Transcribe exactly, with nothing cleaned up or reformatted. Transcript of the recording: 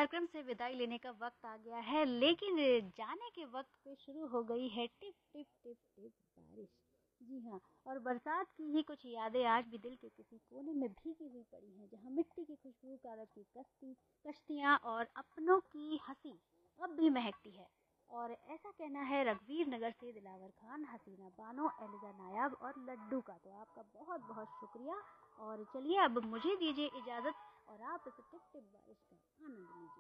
कार्यक्रम से विदाई लेने का वक्त आ गया है, लेकिन जाने के वक्त पे शुरू हो गई है टिप टिप टिप टिप बारिश। जी हाँ, और बरसात की ही कुछ यादें आज भी दिल के किसी कोने में भीगी हुई पड़ी हैं, जहाँ मिट्टी की खुशबू, कागज की कश्ती कश्तियाँ और अपनों की हंसी अब भी महकती है। और ऐसा कहना है रघुवीर नगर से दिलावर खान, हसीना बानो, एलिजा नायाब और लड्डू का। तो आपका बहुत बहुत शुक्रिया। और चलिए अब मुझे दीजिए इजाज़त और आप इस टिप टिप बारिश का आनंद लीजिए।